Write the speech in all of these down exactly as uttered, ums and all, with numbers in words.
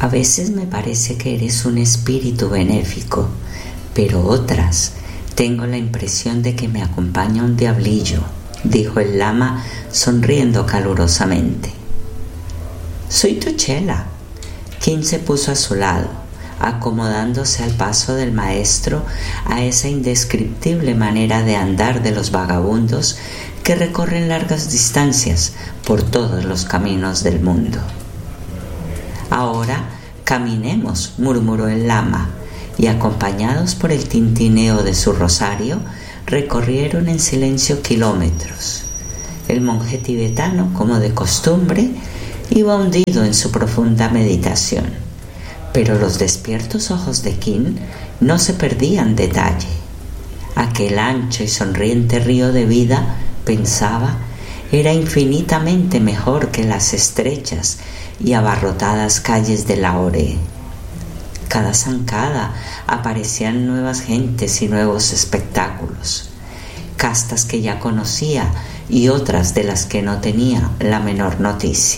A veces me parece que eres un espíritu benéfico, pero otras tengo la impresión de que me acompaña un diablillo, dijo el lama sonriendo calurosamente. Soy tu chela. King se puso a su lado, acomodándose al paso del maestro a esa indescriptible manera de andar de los vagabundos que recorren largas distancias por todos los caminos del mundo. Ahora caminemos, murmuró el lama, y acompañados por el tintineo de su rosario, recorrieron en silencio kilómetros. El monje tibetano, como de costumbre, iba hundido en su profunda meditación, pero los despiertos ojos de King no se perdían detalle. Aquel ancho y sonriente río de vida, pensaba, era infinitamente mejor que las estrechas y abarrotadas calles de Lahore. Cada zancada aparecían nuevas gentes y nuevos espectáculos, castas que ya conocía y otras de las que no tenía la menor noticia.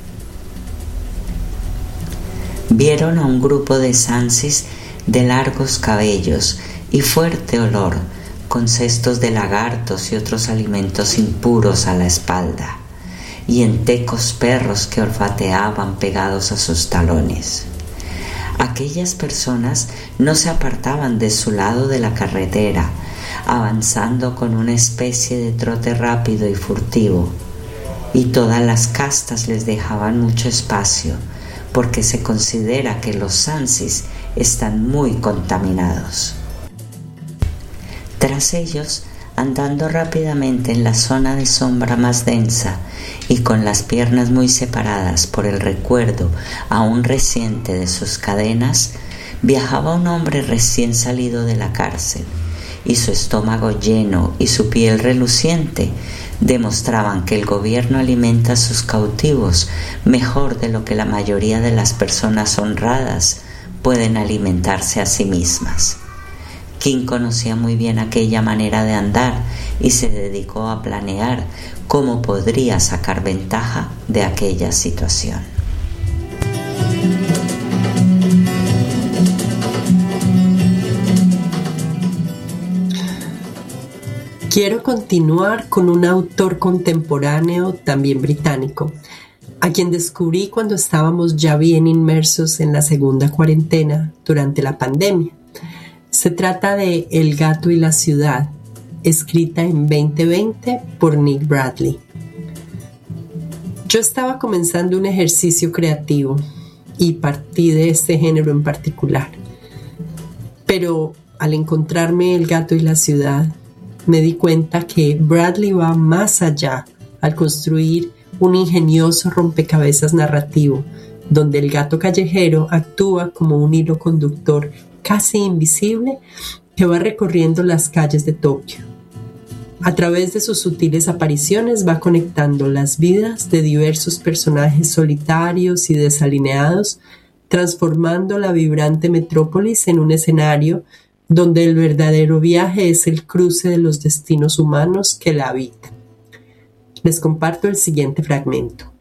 Vieron a un grupo de sansis de largos cabellos y fuerte olor, con cestos de lagartos y otros alimentos impuros a la espalda, y entecos perros que olfateaban pegados a sus talones. Aquellas personas no se apartaban de su lado de la carretera, avanzando con una especie de trote rápido y furtivo, y todas las castas les dejaban mucho espacio, porque se considera que los sansis están muy contaminados. Tras ellos, andando rápidamente en la zona de sombra más densa y con las piernas muy separadas por el recuerdo aún reciente de sus cadenas, viajaba un hombre recién salido de la cárcel, y su estómago lleno y su piel reluciente demostraban que el gobierno alimenta a sus cautivos mejor de lo que la mayoría de las personas honradas pueden alimentarse a sí mismas. King conocía muy bien aquella manera de andar y se dedicó a planear cómo podría sacar ventaja de aquella situación. Quiero continuar con un autor contemporáneo, también británico, a quien descubrí cuando estábamos ya bien inmersos en la segunda cuarentena durante la pandemia. Se trata de El gato y la ciudad, escrita en veinte veinte por Nick Bradley. Yo estaba comenzando un ejercicio creativo y partí de este género en particular. Pero al encontrarme El gato y la ciudad, me di cuenta que Bradley va más allá al construir un ingenioso rompecabezas narrativo, donde el gato callejero actúa como un hilo conductor casi invisible que va recorriendo las calles de Tokio. A través de sus sutiles apariciones va conectando las vidas de diversos personajes solitarios y desalineados, transformando la vibrante metrópolis en un escenario donde el verdadero viaje es el cruce de los destinos humanos que la habitan. Les comparto el siguiente fragmento.